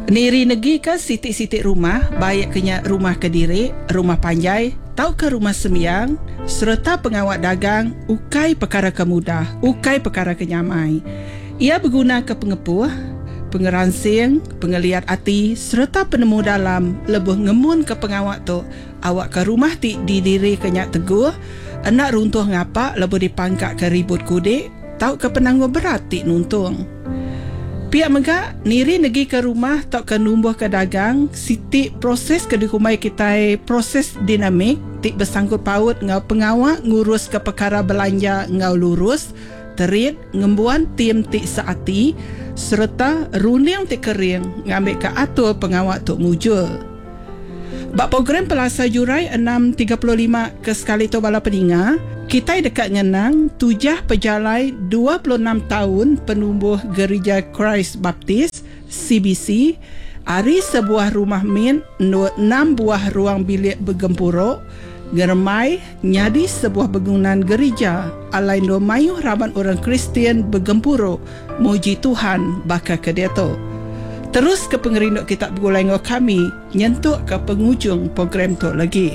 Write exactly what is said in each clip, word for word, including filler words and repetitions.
Niri negi ke sitik-sitik rumah, baik kenya rumah Kediri, rumah Panjai, tau ke rumah Semiang, serta pengawat dagang, ukai perkara kemudah, ukai perkara kenyamai. Ia berguna ke pengepuh, pengeransing, pengeliat hati, serta penemu dalam, lebih ngemun ke pengawat tu, awak ke rumah ti didiri kenyak teguh, anak runtuh ngapak, lebih dipangkat ke ribut kudik, tau ke penangguh berat ti nuntung. Pihak megak, niri negi ke rumah tak ke numbuh ke dagang, sitik proses ke dikumai kita proses dinamik, tik bersangkut paut ngau pengawak ngurus ke perkara belanja ngau lurus, terit ngembuan tim tik seati, serta runing tik kering ngambil ke atur pengawak tuk mujul. Bak program Pelasa Jurai enam tiga puluh lima ke sekali tu bala peninga, kita dekat ngenang tujah pejalai dua puluh enam tahun penumbuh Gereja Christ Baptist C B C, ari sebuah rumah min, enam buah ruang bilik bergempuruk, germai nyadi sebuah bangunan gereja, alai do mayuh raban orang Kristian bergempuruk, muji Tuhan bakal ke dia tu. Terus ke pengerinduk kitab Bugulengo kami, nyentuk ke penghujung program tu lagi.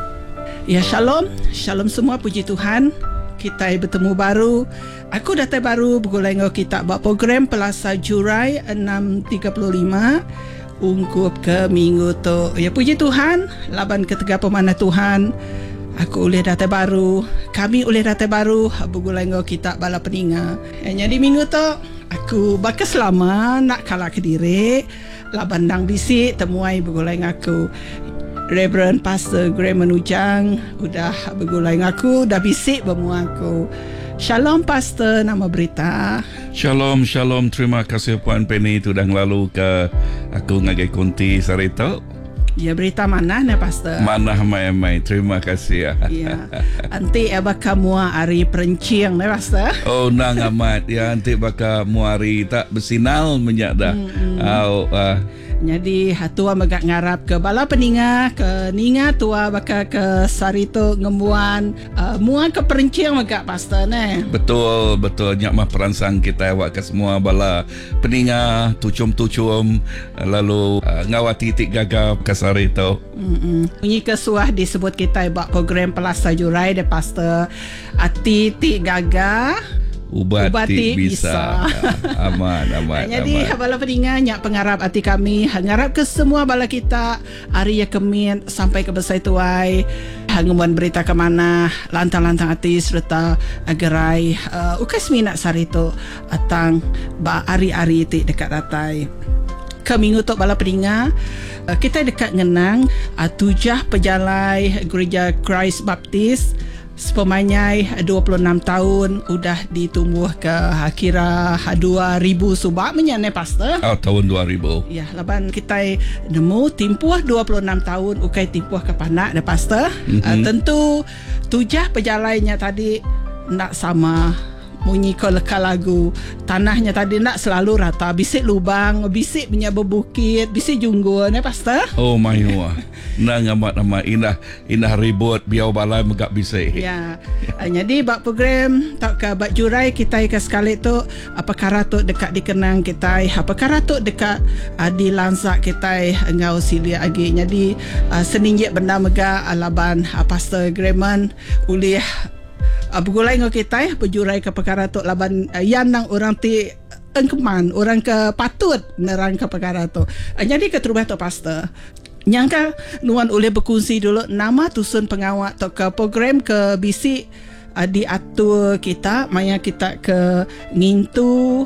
Ya, shalom, shalom semua, puji Tuhan. Kita bertemu baru. Aku datang baru Bugulengo kita buat program Pelasa Jurai enam tiga puluh lima ungkup ke minggu tu. Ya, puji Tuhan, laban ketiga pemana Tuhan. Aku boleh datang baru, kami boleh datang baru Bugulengo kita bala peninga. Yang jadi minggu tu aku bakal selama nak kalah Kediri, laban dang bisik temuai Bugulengo aku. Reverend Pastor Graham Menujang udah bergulai dengan aku, dah bisik bermu aku. Shalom Pastor, nama berita. Shalom, shalom. Terima kasih Puan Penny tu dah lalu ke aku ngagai konti sarito. Ya, berita mana ni Pastor? Mana mai-mai. Terima kasih ya. Ya. Anti abaka mua ari perenciang ni Pastor. Oh, nang amat ya, anti baka muari tak bersinal menyak dah. Hmm, hmm. Oh, uh, jadi hatua megak ngarap ke bala peninga, ke ninga tua baka ke sarito ngembuan, uh, mua ke perenciang megak Pastor ne. Betul, betul. Nyak mah peransang kita awak ke semua bala peninga, tucum-tucum, lalu uh, ngawati titik gagap ke sarito. Mm-mm. Bunyi kesuah disebut kita buat program Pelasa Jurai de Pastor. Ati tik gagah, Ubat, ubat tik bisa, bisa. Aman, aman. Jadi aman. bala peninga nyak pengarap hati kami, ngarap ke semua bala kita hari ya kemit sampai ke besai tuai, hanguman berita ke mana, lantang-lantang hati serta agerai uh, ukas minat sarito atang ba ari-ari ti dekat ratai. Ke minggu tu bala peninga, uh, kita dekat ngenang uh, tujah pejalai Gereja Christ Baptist sepemanyai dua puluh enam tahun udah ditumbuh ke kira dua ribu subak menyane Pastor. Oh, tahun dua ribu. Ya, laban kita nemu timpuh dua puluh enam tahun ukai timpuh ke panak de Pastor. Mm-hmm. Uh, tentu tujah pejalainya tadi nak sama bunyi ko leka lagu tanahnya tadi nak selalu rata, bisik lubang, bisik punya berbukit, bisik junggul ni Pastor. Oh my wah. Nang amat amat indah indah ribut biau balai megak bisik. Ya. uh, jadi bak program tak ke bak jurai kita ke sekali tu apa perkara tu dekat dikenang kita, apa perkara tu dekat uh, di lansak kita ngau silia lagi. Jadi uh, seninjek benda megak alaban uh, Pastor Graham ulih Uh, bergulai dengan kita ya, berjurai ke perkara tu laban uh, yang nang orang ti engkeman, orang ke patut nerang ke perkara tu. Uh, jadi keterubah tu Pastor. Nyangka nuan boleh berkongsi dulu nama tusun pengawat tu ke program ke bisik uh, diatur kita, maya kita ke ngintu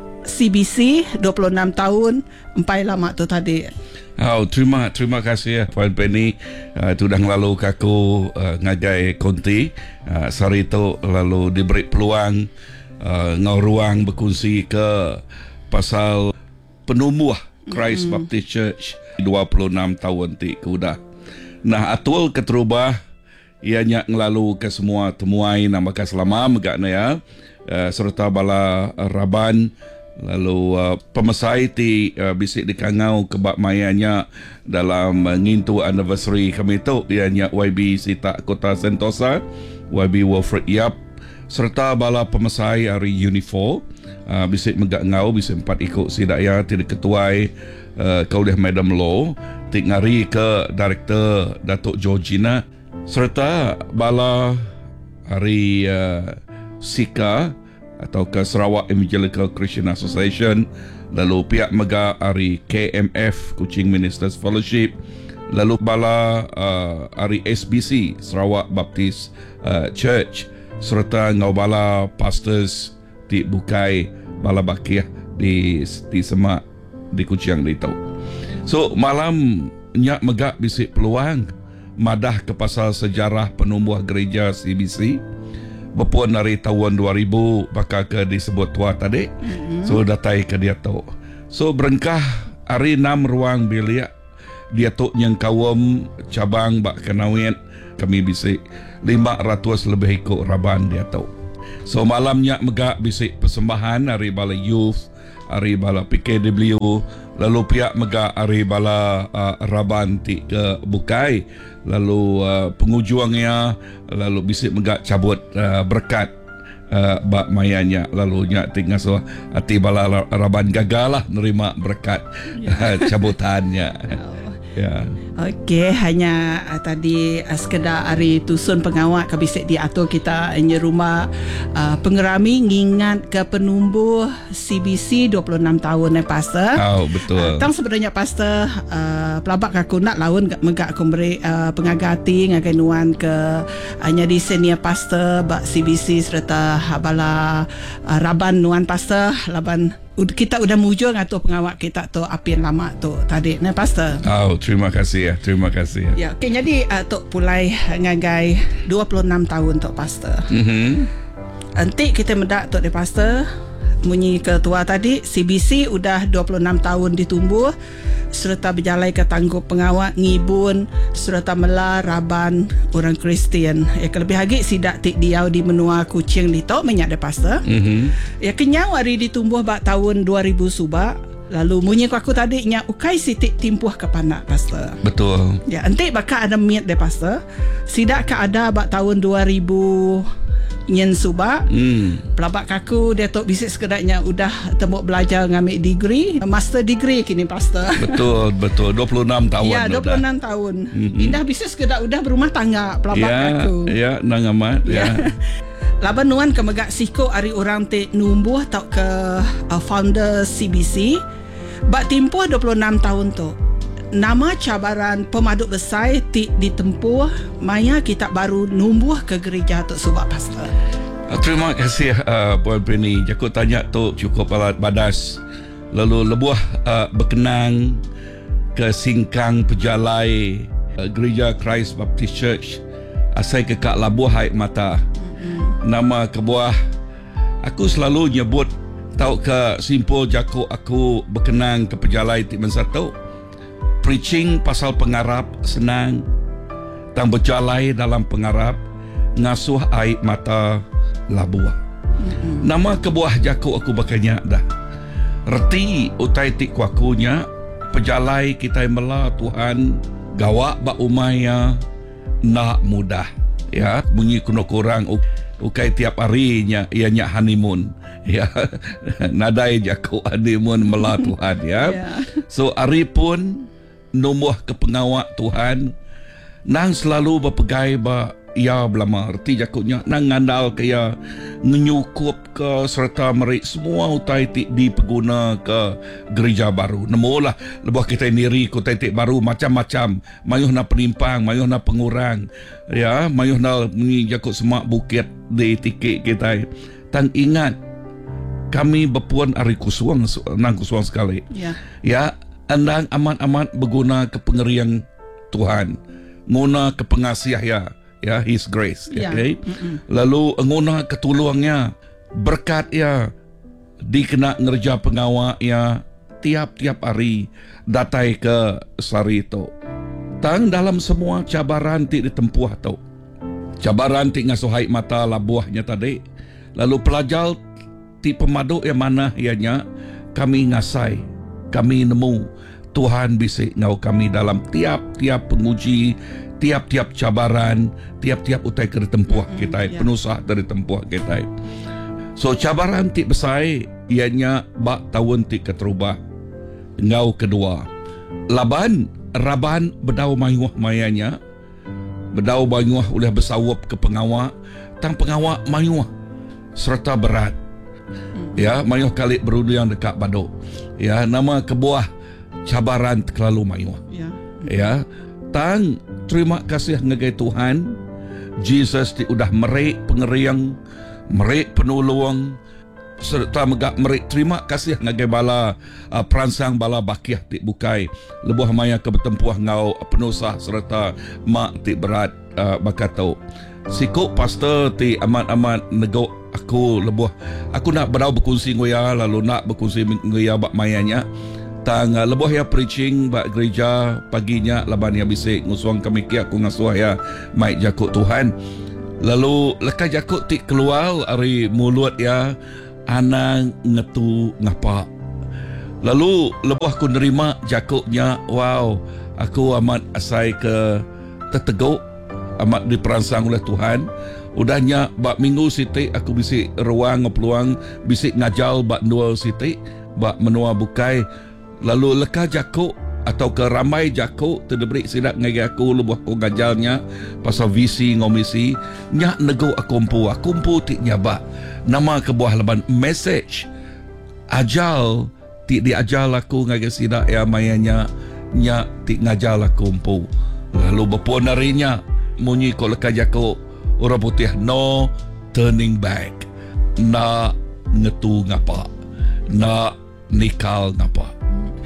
C B C dua puluh enam tahun empai lama tu tadi. Oh, terima terima kasih ya Puan Penny. Uh, itu dah lalu kaku uh, ngagai konti uh, sarito lalu diberi peluang uh, ngau ruang berkongsi ke pasal penumbuh Christ mm-hmm. Baptist Church dua puluh enam tahun ti kuda. Nah, atul keterubah ianya ngelalu ke semua temuai nama ka selama megakna ya uh, serta bala uh, raban. Lalu uh, pemesai ti uh, bisik dikangau kebab mayanya dalam uh, ngintu anniversary kami tu ianya Y B Sita Kota Sentosa, Y B Wilfred Yap serta bala pemesai hari Unifor uh, bisik megak ngau bisik empat ikut sidaya tidak ketuai uh, kauliah Madam Law, tik ngari ke Director Datuk Georgina, serta bala hari uh, Sika atau ke Sarawak Evangelical Christian Association, lalu pihak mega hari K M F Kuching Ministers Fellowship, lalu bala uh, hari S B C Sarawak Baptist uh, Church, serta ngau bala pastors di Bukai bala bakiah di di Semak di Kuching di tau. So malam nyak megak bisik peluang madah ke pasal sejarah penumbuh gereja C B C berpuan dari tahun dua ribu bakal ke disebut tua tadi. Mm-hmm. So datai ke dia tu. So berengkah hari enam ruang bilik dia tu yang kawam cabang bak kenawin kami bisik lima ratus lebih ikut raban dia tu. So malamnya megak bisik persembahan hari bala youth, hari bala P K W, lalu pihak megak hari bala uh, raban ti ke Bukai, lalu uh, pengujuangnya, lalu bisik megak cabut uh, berkat uh, bak mayanya, lalu nyak tinggal so hati bala raban gagal lah nerima berkat uh, cabutannya. Ya. Okey, hanya uh, tadi uh, sekedar hari tusun pengawal kabisik diatur kita hanya rumah uh, pengerami ngingat ke penumbuh C B C dua puluh enam tahun eh pastor. Oh, betul. Uh, tang sebenarnya pastor uh, pelabak aku nak lawan megak aku beri uh, pengagati ngagai nuan ke hanya di senior pastor bak C B C serta bala uh, raban nuan pastor laban kita udah mujur ngatur pengawal kita tu apian lama tu tadi ne pastor. Oh, terima kasih ya. Terima kasih ya. Ya, okay, jadi uh, tok pulai ngagai dua puluh enam tahun tok pastor. Mhm. Nanti kita mendak tok de pastor munyi ketua tadi C B C udah dua puluh enam tahun ditumbuh serta berjalai ke tanggup pengawal ngibun serta mela raban orang Kristian. Ya kelebih lagi sidak tik diau di menua Kuching di tok menyak de pastor. Mhm. Ya kenyang hari ditumbuh bak tahun dua ribu subak. Lalu munyi aku tadi nya ukai sitik timpuh ke panak pastor. Betul. Ya, enti bakal ada miat de pastor. Sidak ka ada bak tahun dua ribu nyen subak. Hmm. Pelabak kaku dia tok bisik sekedaknya udah tembok belajar ngambil degree, master degree kini pastor. Betul, betul. dua puluh enam tahun. Ya, dua puluh enam dah. tahun. Mm-hmm. Indah bisik sekedak udah berumah tangga pelabak ya, kaku. Ya, nang amat. Ya. Ya. Laban nuan ke megak siko ari orang te numbuh tau ke uh, founder C B C. Bak timpuh dua puluh enam tahun tu. Nama cabaran pemaduk besar ti ditempuh maya kita baru numbuh ke gereja tu subak pastor. Terima kasih uh, Puan Penny. Aku tanya tu cukup alat badas. Lalu lebuah uh, berkenang ke singkang pejalai uh, gereja Christ Baptist Church. Asai ke Kak Labuh Haik Mata. Mm-hmm. Nama kebuah aku selalu nyebut tau ke simpul jako aku berkenang ke pejalai ti mensatu. Preaching pasal pengarap senang. Tang berjalai dalam pengarap ngasuh air mata labuah. Mm-hmm. Nama kebuah jako aku bakanya dah. Reti utai ti kuakunya pejalai kita mela Tuhan gawak ba umaya nak mudah. Ya, bunyi kuno kurang ukai tiap harinya ianya honeymoon. Ya, nadai jako honeymoon mela Tuhan ya. Yeah. So hari pun numbuh ke pengawak Tuhan nang selalu berpegai ba ia belama reti jakunya nang ngandal ke ia menyukup ke serta merik semua utai ti dipeguna ke gereja baru. Nemolah lebuh kita niri ku tai baru macam-macam mayuh na penimpang, mayuh na pengurang ya, mayuh na ni jakut semak bukit di tiket kita. Tang ingat kami berpuan ari kusuang nang kusuang sekali. Ya. Ya, andang amat-amat berguna ke pengerian Tuhan. Nguna ke pengasiah ya. Ya, His grace. Ya. Okay? Lalu nguna ketulungnya, berkat ya, dikena ngerja pengawal ya tiap-tiap hari datai ke sari itu. Tang dalam semua cabaran ti ditempuh tu. Cabaran ti ngasuhai mata labuahnya tadi. Lalu pelajar ti pemaduk yang mana ianya kami ngasai, kami nemu Tuhan bisik ngau kami dalam tiap-tiap penguji, tiap-tiap cabaran, tiap-tiap utai ke ditempuh mm-hmm, kita, yeah. penusah dari tempuh kita. So cabaran ti besar ianya bak tahun ti keterubah. ngau kedua. Laban raban bedau mayuah mayanya, bedau mayuah oleh bersawap ke pengawak, tang pengawak mayuah serta berat. Ya, mayuah kali berundang dekat baduk. Ya, nama kebuah cabaran terlalu mayuah. Ya. Ya, tang terima kasih ngagai Tuhan. Jesus ti udah merik pengeriang, merik penolong, serta megak merik terima kasih ngagai bala uh, peransang bala bakiah ti bukai lebuh maya ke bertempuah ngau penosah serta mak ti berat uh, bakatau. Sikuk pastor ti amat-amat nego aku lebuh aku nak berau berkongsi ngoya lalu nak berkongsi ngoya bak mayanya. Tang uh, lebuh ya preaching bak gereja paginya laban ya bisik ngusuang kami kia aku ngasuh ya mai jakut Tuhan. Lalu lekas jakut ti keluar ari mulut ya anang ngetu ngapa. Lalu lebuh aku nerima jakutnya, wow, aku amat asai ke terteguk, amat diperansang oleh Tuhan. Udahnya bak minggu sitik aku bisik ruang peluang bisik ngajal bak dua sitik bak menua bukai. Lalu leka jakuk atau ke ramai jakuk terdebrik sidak ngagi aku lebuh aku ngajalnya pasal visi ngomisi nyak nego akumpu akumpu tik nyabak nama kebuah leban message ajal tik diajal aku ngagi sidak ya mayanya nyak tik ngajal akumpu. Lalu berpuan harinya munyi ko leka jakuk orang putih no turning back, nak ngetu ngapa, nak nikal ngapa.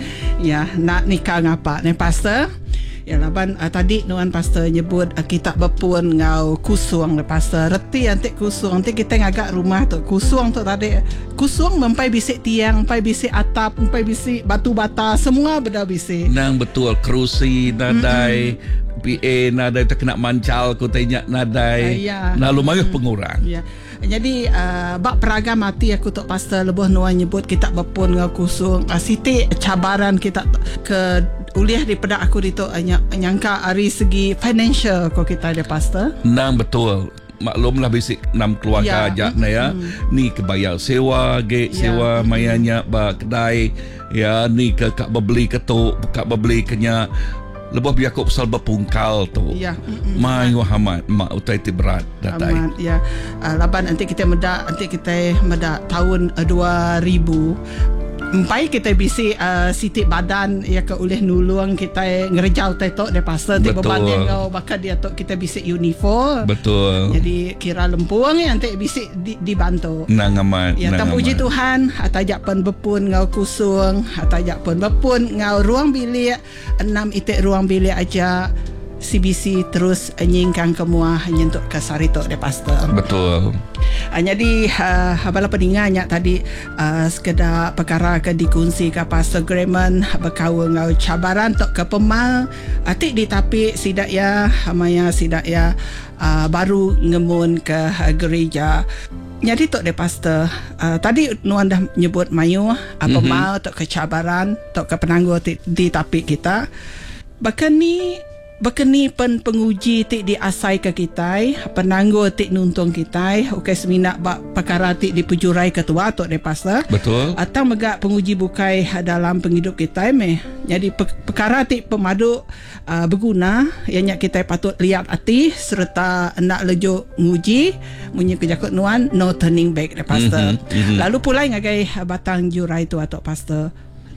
Ya, nak nikah ngapa ni pastor? Ya, laban uh, tadi nuan pastor nyebut uh, kita berpun ngau kusuang le pastor. Reti antik kusuang, nanti kita ngagak rumah tu. Kusuang tu tadi. Kusuang mempai bisik tiang, mempai bisik atap, mempai bisik batu bata, semua benda bisik. Nang betul kerusi nadai, mm-hmm. P A nadai tak kena mancal ko tanya nadai. Uh, ya. Nah lumayan mm-hmm. pengurang. Ya. Jadi uh, bak peraga mati aku tok pastor lebuh nuan nyebut kita berpun ngau kusung. Uh, siti cabaran kita ke uliah daripada aku itu nyangka dari segi financial ko kita ada pastor. Nang betul. Maklumlah basic enam keluarga ya. Ajak na ya. Mm-hmm. Ni kebayar sewa, gate ya. Sewa mayanya ba kedai. Ya ni ke kak bebeli ketuk, kak bebeli kenya lebih biar kau pasal berpungkal tu. Ya. Mai Muhammad mak utai ti berat datai. Aman, ya. Uh, laban nanti kita medak nanti kita medak tahun uh, dua ribu empai kita bisi uh, sitik badan ya ke oleh nulung kita ngerejau tetok de pasal ti beban dia kau bakal dia tok kita bisi uniform. Betul. Jadi kira lempuang ya nanti bisi di, dibantu. Nang amat. Ya tam puji Tuhan atajak pun berpun ngau kusung, atajak pun berpun ngau ruang bilik enam itik ruang bilik aja. C B C terus nyingkang kemua nyentuk ke sarito de pastor. Betul. Uh, jadi uh, bala peninganya tadi uh, sekedar perkara ke dikunci ke pastor Grayman berkawal ngau cabaran tok ke pemal atik di tapi sidak ya maya sidak ya uh, baru ngemun ke uh, gereja. Jadi tok de pastor uh, tadi nuan dah nyebut mayu apa uh, mm-hmm. mau tok ke cabaran tok ke penangguh di, di tapi kita bahkan ni Bekeni pen penguji tik diasai ke kita, penangguh tik nuntung kita, okey seminak bak perkara tik dipujurai ketua tok de pastor. Betul. Atau megak penguji bukai dalam penghidup kita meh. Jadi perkara tik pemadu uh, berguna yang kita patut lihat hati serta nak lejo nguji munyi kejakut nuan no turning back de pastor. Mm-hmm. Mm-hmm. Lalu pula ngagai batang jurai tu tok pastor.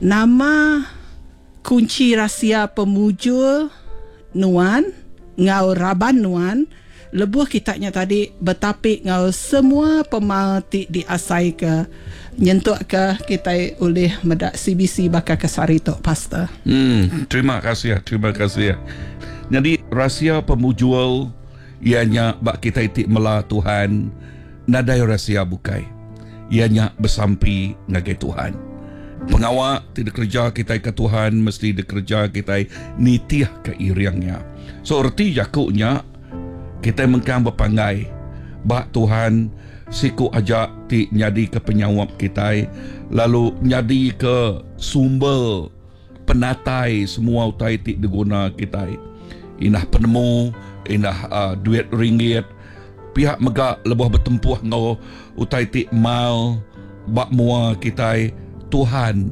Nama kunci rahsia pemujul nuan ngau raban nuan lebuh kitanya tadi betapik ngau semua pemalti diasai ke nyentuk ke kita oleh medak C B C bakal kesari tok pastor. Hmm, terima kasih ya, terima kasih ya. Jadi rahsia pemujul ianya bak kita itik mela Tuhan nadai rahsia bukai. Ianya bersampi ngagai Tuhan. Pengawak tidak kerja kita ke Tuhan mesti dikerja kita nitiah ke iriangnya. So erti jakuknya kita mengkang berpangai bak Tuhan siku ajak ti nyadi ke penyawap kita lalu nyadi ke sumber penatai semua utai ti diguna kita. Inah penemu, inah uh, duit ringgit pihak megak lebih bertempuh ngau utai ti mal bak mua kita Tuhan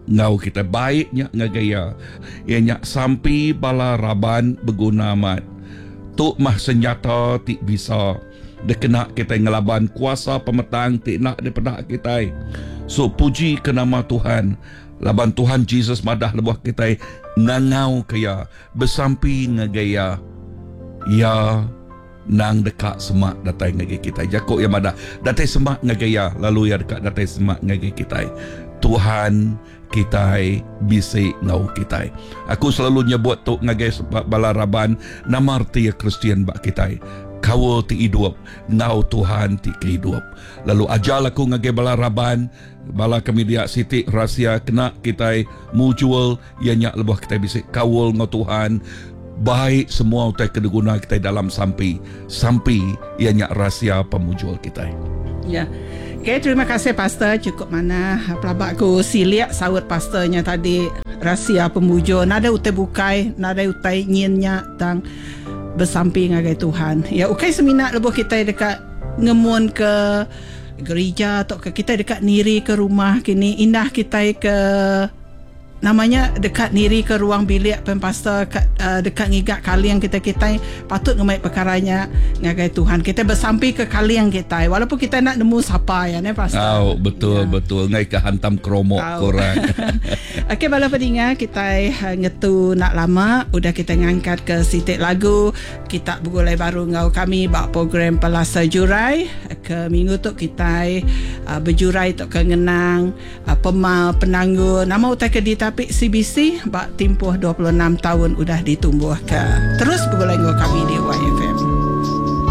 ngau kita baiknya ngagaya ianya sampai bala raban berguna mat tuk mah senjata ti bisa dekena kita ngelaban kuasa pemetang ti nak daripada kita. So puji ke nama Tuhan, laban Tuhan Jesus madah lebuh kita ngangau kaya bersampi ngagaya ya nang dekat semak datai ngagay kita. Jakok ya madah datai semak ngagaya lalu ya dekat datai semak ngagay kita. Tuhan kita bisik ngau kita. Aku selalu nyebut tok ngagay balaraban nama arti ya Kristian bak kita. Kawal ti hidup, ngau Tuhan ti kehidup. Lalu ajal aku ngagay balaraban, bala kami dia siti rahsia kena kita mutual ianya lebuh kita bisik kawal ngau Tuhan. Baik semua utai kedeguna kita dalam sampai sampai ianya rahsia pemujul kita. Ya. Okay, terima kasih Pastor. Cukup mana pelabak ku siliak sawut pastornya tadi rahsia pemujul. Nada utai bukai, nada utai nyinya tang bersamping ngagai Tuhan. Ya, ukai seminat lebuh kita dekat ngemun ke gereja atau ke kita dekat niri ke rumah kini indah kita ke namanya dekat niri ke ruang bilik pempastor uh, dekat ngigak kaliang kita kita patut ngemai perkaranya ngagai Tuhan kita bersampai ke kaliang kita walaupun kita nak nemu siapa ya ne pastor. Oh, betul ya. Betul ngai ke hantam kromok korang. Okey bala pendengar kita uh, ngetu nak lama udah kita ngangkat ke sitik lagu kita begulai baru ngau kami bak program Pelasa Jurai ke minggu tu kita uh, berjurai tok kengenang uh, pemal penanggung nama utai ke di tapi C B C bak timpuh dua puluh enam tahun udah ditumbuh ke terus begulai ngau kami di Y F M.